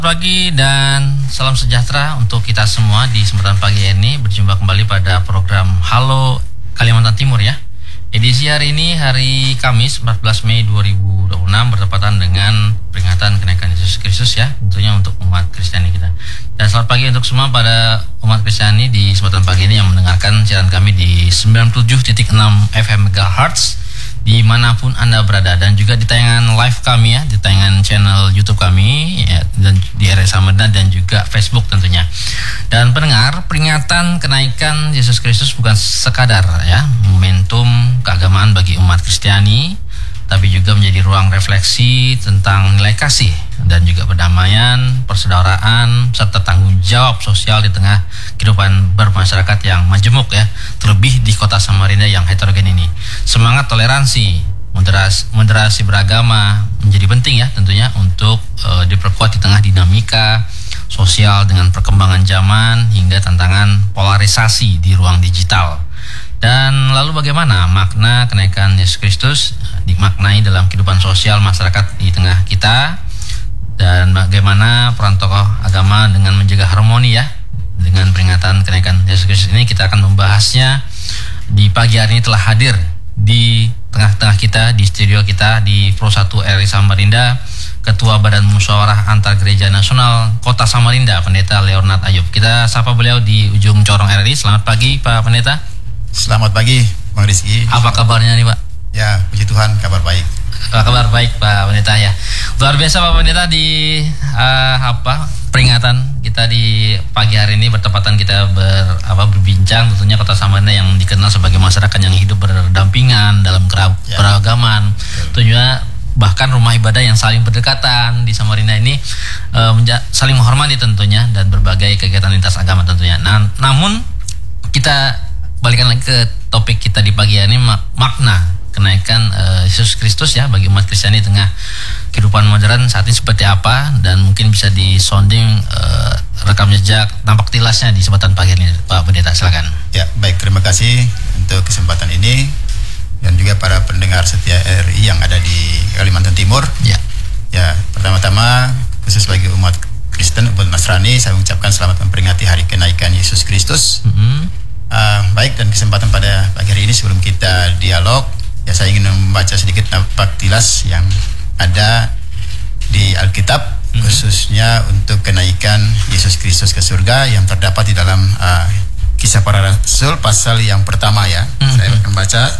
Pagi dan salam sejahtera untuk kita semua di kesempatan pagi ini berjumpa kembali pada program Halo Kalimantan Timur ya. Edisi hari ini hari Kamis 14 Mei 2026 bertepatan dengan peringatan kenaikan Yesus Kristus ya, tentunya untuk umat Kristiani kita. Dan selamat pagi untuk semua pada umat Kristiani di kesempatan pagi ini yang mendengarkan siaran kami di 97.6 FM MHz dimanapun Anda berada, dan juga di tayangan live kami ya, di tayangan channel YouTube kami ya, dan di RSA Medan dan juga Facebook tentunya. Dan pendengar, peringatan kenaikan Yesus Kristus bukan sekadar ya momentum keagamaan bagi umat Kristiani, tapi juga menjadi ruang refleksi tentang nilai kasih dan juga perdamaian, persaudaraan, serta tanggung jawab sosial di tengah kehidupan bermasyarakat yang majemuk ya, terlebih di kota Samarinda yang heterogen ini. Semangat toleransi, moderasi beragama menjadi penting ya tentunya untuk diperkuat di tengah dinamika sosial dengan perkembangan zaman hingga tantangan polarisasi di ruang digital. Dan lalu bagaimana makna kenaikan Yesus Kristus dimaknai dalam kehidupan sosial masyarakat di tengah kita, dan bagaimana peran tokoh agama dengan menjaga harmoni ya dengan peringatan kenaikan Yesus Kristus ini. Kita akan membahasnya di pagi hari ini. Telah hadir di tengah-tengah kita di studio kita di Pro 1 RI Samarinda Ketua Badan Musyawarah Antar Gereja Nasional Kota Samarinda, Pendeta Leonard Ayub. Kita sapa beliau di ujung corong RI. Selamat pagi Pak Pendeta. Selamat pagi Bang Rizky. Apa kabarnya nih Pak? Ya, puji Tuhan, kabar baik. Kabar baik Pak Pendeta ya. Luar biasa Pak Pendeta di peringatan kita di pagi hari ini bertepatan kita berbincang tentunya Kota Samarinda yang dikenal sebagai masyarakat yang hidup berdampingan dalam keragaman. Tentunya bahkan rumah ibadah yang saling berdekatan di Samarinda ini saling menghormati tentunya, dan berbagai kegiatan lintas agama tentunya. Namun kita balikan lagi ke topik kita di pagi hari ini, makna kenaikan Yesus Kristus ya bagi umat Kristiani di tengah kehidupan modern saat ini seperti apa, dan mungkin bisa disonding rekam jejak tampak tilasnya di kesempatan pagi ini Pak Pendeta, silakan. Ya, baik, terima kasih untuk kesempatan ini dan juga para pendengar setia RI yang ada di Kalimantan Timur. Ya. Ya, pertama-tama khusus bagi umat Kristen, umat Nasrani, saya mengucapkan selamat memperingati hari kenaikan Yesus Kristus. Baik, dan kesempatan pada pagi hari ini sebelum kita dialog, ya saya ingin membaca sedikit tampak tilas yang ada di Alkitab, khususnya untuk kenaikan Yesus Kristus ke surga yang terdapat di dalam Kisah Para Rasul pasal yang pertama ya. Saya akan baca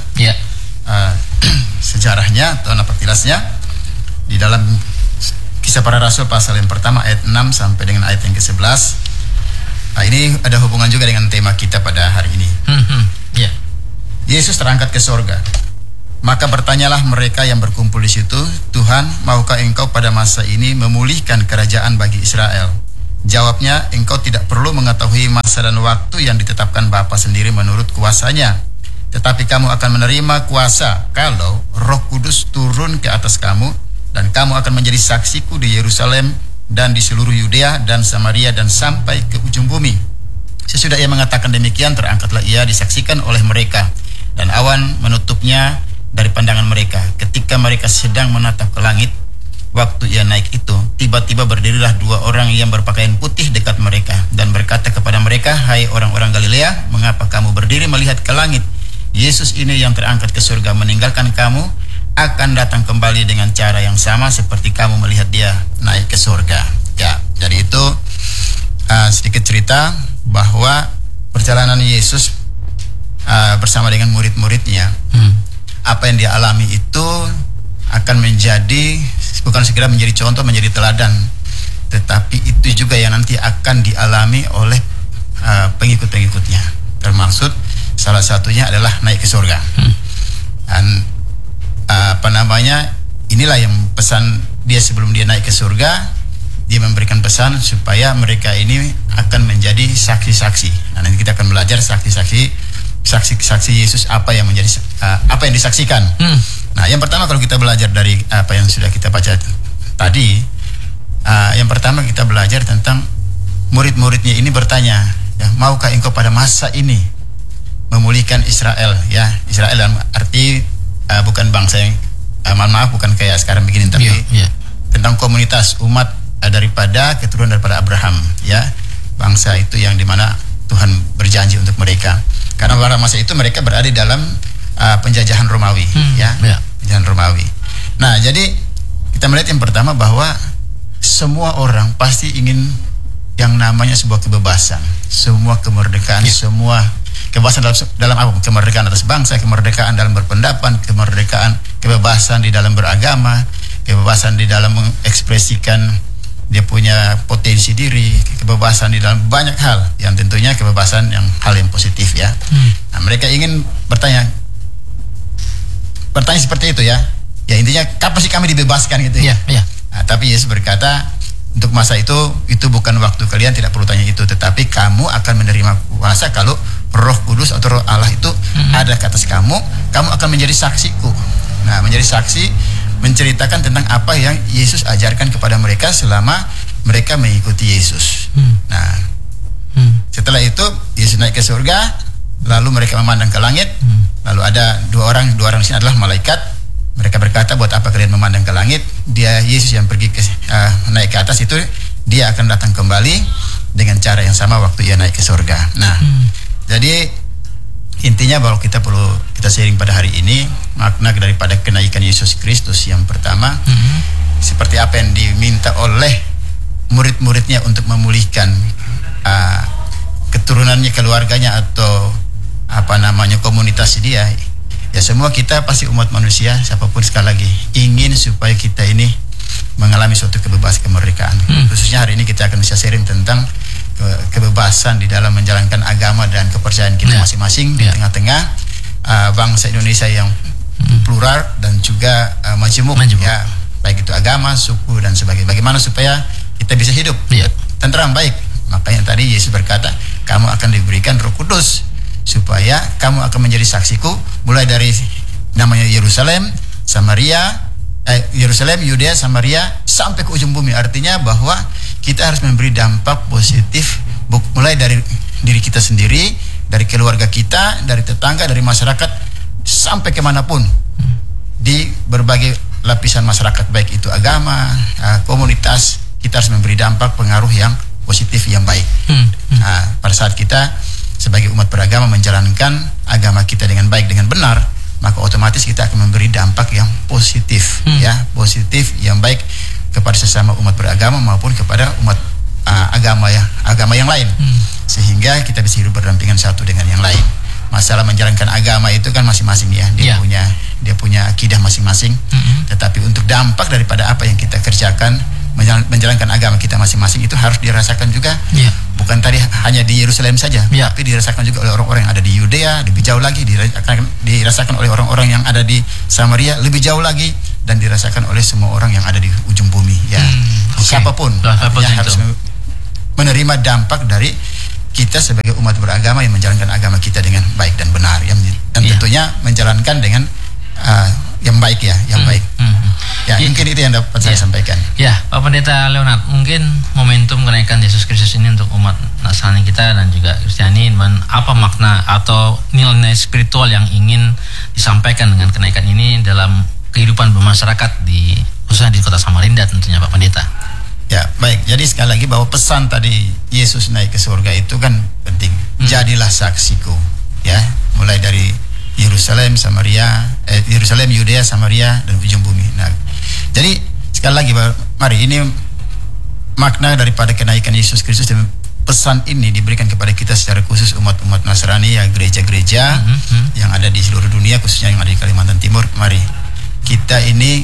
sejarahnya atau nampak tilasnya di dalam Kisah Para Rasul pasal yang pertama ayat 6 sampai dengan ayat yang ke-11. Nah, ini ada hubungan juga dengan tema kita pada hari ini. Yesus terangkat ke sorga. Maka bertanyalah mereka yang berkumpul di situ, Tuhan, maukah engkau pada masa ini memulihkan kerajaan bagi Israel? Jawabnya, engkau tidak perlu mengetahui masa dan waktu yang ditetapkan Bapa sendiri menurut kuasanya. Tetapi kamu akan menerima kuasa kalau Roh Kudus turun ke atas kamu, dan kamu akan menjadi saksiku di Yerusalem dan di seluruh Yudea dan Samaria dan sampai ke ujung bumi. Sesudah ia mengatakan demikian, terangkatlah ia disaksikan oleh mereka, dan awan menutupnya dari pandangan mereka. Ketika mereka sedang menatap ke langit, waktu ia naik itu, tiba-tiba berdirilah dua orang yang berpakaian putih dekat mereka, dan berkata kepada mereka, hai orang-orang Galilea, mengapa kamu berdiri melihat ke langit? Yesus ini yang terangkat ke surga meninggalkan kamu, akan datang kembali dengan cara yang sama seperti kamu melihat dia naik ke surga. Ya, dari itu sedikit cerita bahwa perjalanan Yesus bersama dengan murid-muridnya, apa yang dia alami itu akan menjadi bukan segera menjadi contoh, menjadi teladan, tetapi itu juga yang nanti akan dialami oleh pengikut-pengikutnya, termasuk salah satunya adalah naik ke surga. Dan inilah yang pesan dia sebelum dia naik ke surga. Dia memberikan pesan supaya mereka ini akan menjadi saksi-saksi. Nah, nanti kita akan belajar saksi-saksi Yesus apa yang disaksikan. Nah, yang pertama kalau kita belajar dari apa yang sudah kita baca tadi, yang pertama kita belajar tentang murid-muridnya ini bertanya, ya, maukah engkau pada masa ini memulihkan Israel? Ya, Israel dalam arti bukan bangsa yang mohon maaf, bukan kayak sekarang begini, tapi tentang komunitas umat daripada keturunan daripada Abraham, ya, bangsa itu yang dimana Tuhan berjanji untuk mereka. Karena pada masa itu mereka berada di dalam penjajahan Romawi, penjajahan Romawi. Nah, jadi kita melihat yang pertama bahwa semua orang pasti ingin yang namanya sebuah kebebasan, semua kemerdekaan, semua kebebasan dalam apa? Kemerdekaan atas bangsa, kemerdekaan dalam berpendapat, kebebasan di dalam beragama, kebebasan di dalam mengekspresikan dia punya potensi diri, kebebasan di dalam banyak hal yang tentunya kebebasan yang hal yang positif, ya. Nah, mereka ingin bertanya seperti itu, ya. Ya, intinya kapan sih kami dibebaskan gitu, ya. Nah, tapi Yesus berkata, untuk masa itu bukan waktu kalian, tidak perlu tanya itu, tetapi kamu akan menerima kuasa kalau Roh Kudus atau Roh Allah itu ada ke atas kamu akan menjadi saksiku. Nah, menjadi saksi menceritakan tentang apa yang Yesus ajarkan kepada mereka selama mereka mengikuti Yesus. Nah, setelah itu Yesus naik ke surga, lalu mereka memandang ke langit, lalu ada dua orang di sini adalah malaikat. Mereka berkata, buat apa kalian memandang ke langit? Dia Yesus yang pergi naik ke atas itu, dia akan datang kembali dengan cara yang sama waktu ia naik ke surga. Nah, jadi intinya bahwa kita sharing pada hari ini makna daripada kenaikan Yesus Kristus yang pertama, seperti apa yang diminta oleh murid-muridnya untuk memulihkan keturunannya, keluarganya, atau komunitas dia. Ya, semua kita pasti umat manusia, siapapun sekali lagi ingin supaya kita ini mengalami suatu kebebasan, kemerdekaan. Khususnya hari ini kita akan bisa sharing tentang kebebasan di dalam menjalankan agama dan kepercayaan kita masing-masing di tengah-tengah bangsa Indonesia yang plural dan juga majemuk, ya, baik itu agama, suku dan sebagainya. Bagaimana supaya kita bisa hidup tenteram, baik. Makanya tadi Yesus berkata, kamu akan diberikan Roh Kudus supaya kamu akan menjadi saksiku, mulai dari namanya Yerusalem, Yudea, Samaria, sampai ke ujung bumi. Artinya bahwa kita harus memberi dampak positif mulai dari diri kita sendiri, dari keluarga kita, dari tetangga, dari masyarakat, sampai kemanapun di berbagai lapisan masyarakat, baik itu agama, komunitas. Kita harus memberi dampak pengaruh yang positif, yang baik. Nah, pada saat kita sebagai umat beragama menjalankan agama kita dengan baik, dengan benar, maka otomatis kita akan memberi dampak yang positif, positif, yang baik kepada sesama umat beragama maupun kepada umat agama yang lain, sehingga kita bisa hidup berdampingan satu dengan yang lain. Masalah menjalankan agama itu kan masing-masing, ya, dia punya akidah masing-masing. Tetapi untuk dampak daripada apa yang kita kerjakan, menjalankan agama kita masing-masing, itu harus dirasakan juga. Bukan tadi hanya di Yerusalem saja, tapi dirasakan juga oleh orang-orang yang ada di Yudea, lebih jauh lagi dirasakan oleh orang-orang yang ada di Samaria, lebih jauh lagi, dan dirasakan oleh semua orang yang ada di ujung bumi, ya. Siapapun yang harus menerima dampak dari kita sebagai umat beragama yang menjalankan agama kita dengan baik dan benar, dan tentunya menjalankan dengan yang baik, ya, yang baik. Ya, mungkin itu yang dapat saya sampaikan. Ya, Pak Pendeta Leonard, mungkin momentum kenaikan Yesus Kristus ini untuk umat Nasrani kita dan juga Kristiani, apa makna atau nilai spiritual yang ingin disampaikan dengan kenaikan ini dalam kehidupan bermasyarakat khususnya di kota Samarinda tentunya, Pak Pendeta? Ya, baik. Jadi sekali lagi bahwa pesan tadi Yesus naik ke surga itu kan penting. Jadilah saksiku, ya, mulai dari Yerusalem, Yudea, Samaria, dan ujung bumi. Nah, jadi sekali lagi, mari, ini makna daripada kenaikan Yesus Kristus, dan pesan ini diberikan kepada kita secara khusus umat-umat Nasrani, ya, gereja-gereja yang ada di seluruh dunia, khususnya yang ada di Kalimantan Timur. Mari kita ini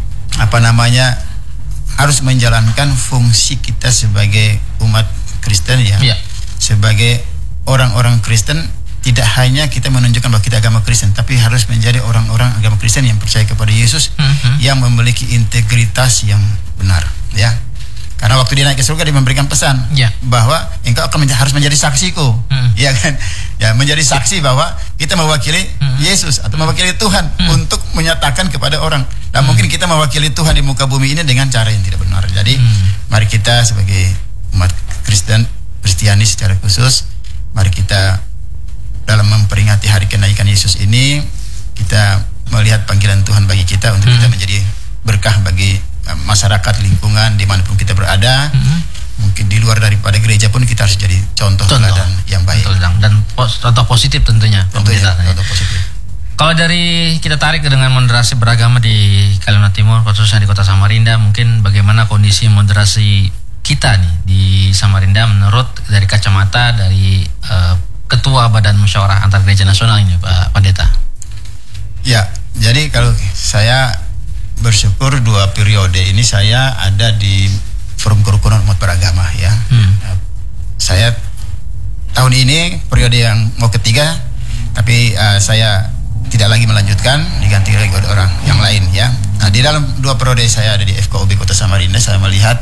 harus menjalankan fungsi kita sebagai umat Kristen, ya, sebagai orang-orang Kristen. Tidak hanya kita menunjukkan bahwa kita agama Kristen, tapi harus menjadi orang-orang agama Kristen yang percaya kepada Yesus, yang memiliki integritas yang benar, ya. Karena waktu dia naik ke surga, dia memberikan pesan bahwa engkau akan harus menjadi saksiku, ya kan? Ya, menjadi saksi bahwa kita mewakili Yesus atau mewakili Tuhan untuk menyatakan kepada orang. Dan mungkin kita mewakili Tuhan di muka bumi ini dengan cara yang tidak benar. Jadi, mari kita sebagai umat Kristiani secara khusus, mari kita dalam memperingati hari kenaikan Yesus ini, kita melihat panggilan Tuhan bagi kita untuk kita menjadi berkah bagi masyarakat lingkungan dimanapun kita berada. Mungkin di luar daripada gereja pun kita harus jadi contoh teladan yang baik. Betul, dan contoh positif tentunya. Contoh positif. Kalau dari kita tarik dengan moderasi beragama di Kalimantan Timur, khususnya di Kota Samarinda, mungkin bagaimana kondisi moderasi kita nih di Samarinda menurut dari kacamata dari Ketua Badan Musyawarah Antar Gereja Nasional ini, Pak Pendeta? Ya, jadi kalau saya bersyukur 2 periode ini saya ada di Forum Kerukunan Umat Beragama ya. Saya tahun ini periode yang mau ketiga, tapi saya tidak lagi melanjutkan, diganti lagi oleh orang yang lain ya. Nah, di dalam 2 periode saya ada di FKUB Kota Samarinda, saya melihat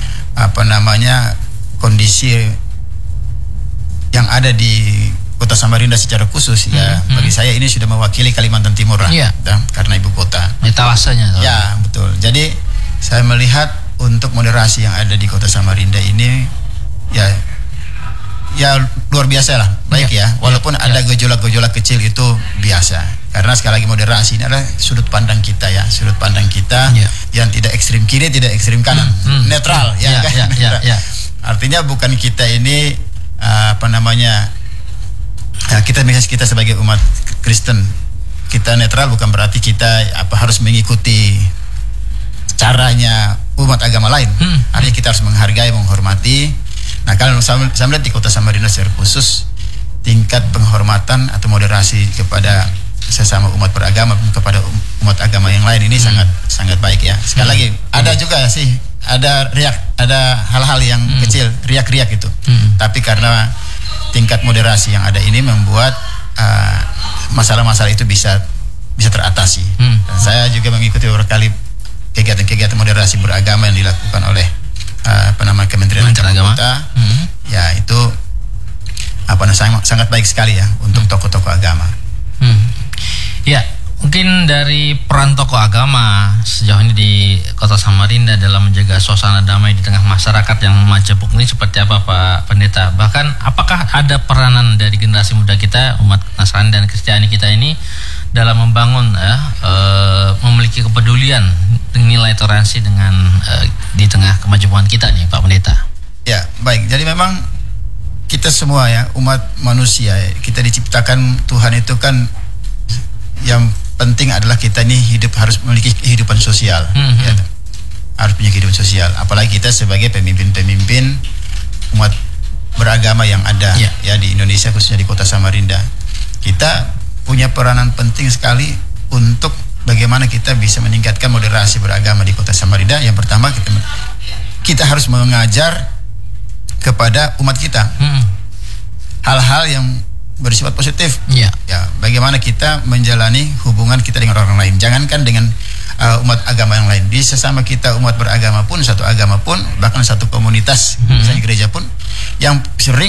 kondisi yang ada di Kota Samarinda secara khusus ya. Bagi saya ini sudah mewakili Kalimantan Timur lah, karena ibu kota. Etalasenya. Ya, betul. Jadi saya melihat untuk moderasi yang ada di Kota Samarinda ini ya luar biasa lah, baik ya. Walaupun ada gejolak-gejolak kecil itu biasa. Karena sekali lagi moderasi ini adalah sudut pandang kita ya, sudut pandang kita yang tidak ekstrim kiri, tidak ekstrim kanan, netral ya kan. Artinya bukan kita ini kita sebagai umat Kristen kita netral, bukan berarti kita harus mengikuti caranya umat agama lain. Artinya kita harus menghargai, menghormati. Nah, kalau saya melihat di Kota Samarinda secara khusus, tingkat penghormatan atau moderasi kepada sesama umat beragama, kepada umat agama yang lain ini sangat baik ya. Sekali lagi ada juga sih, ada hal-hal yang kecil, riak-riak itu. Tapi karena tingkat moderasi yang ada ini membuat masalah-masalah itu bisa teratasi. Dan saya juga mengikuti beberapa kali kegiatan-kegiatan moderasi beragama yang dilakukan oleh Kementerian Agama Kota. Ya, itu sangat baik sekali ya untuk tokoh-tokoh agama. Ya, mungkin dari peran tokoh agama sejauh ini di Kota Samarinda dalam menjaga suasana damai di tengah masyarakat yang majemuk ini seperti apa, Pak Pendeta? Bahkan apakah ada peranan dari generasi muda kita, umat Nasrani dan Kristiani kita ini dalam membangun memiliki kepedulian nilai toleransi dengan di tengah kemajuan kita nih, Pak Pendeta? Ya, baik. Jadi memang kita semua ya, umat manusia, kita diciptakan Tuhan itu kan yang penting adalah kita ini harus memiliki kehidupan sosial. Ya, harus punya kehidupan sosial. Apalagi kita sebagai pemimpin-pemimpin umat beragama yang ada ya di Indonesia, khususnya di Kota Samarinda. Kita punya peranan penting sekali untuk bagaimana kita bisa meningkatkan moderasi beragama di Kota Samarinda. Yang pertama, kita harus mengajar kepada umat kita hal-hal yang bersifat positif. Ya, bagaimana kita menjalani hubungan kita dengan orang lain. Jangankan dengan umat agama yang lain, di sesama kita umat beragama pun, satu agama pun, bahkan satu komunitas, misalnya gereja pun, yang sering